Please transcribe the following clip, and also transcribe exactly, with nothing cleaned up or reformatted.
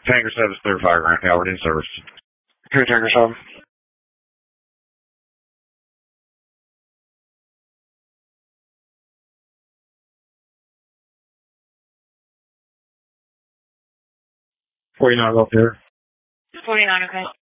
Tanker seven is clear fire ground. Howard in service. Here, Tanker seven. forty-nine up there. forty-nine, okay.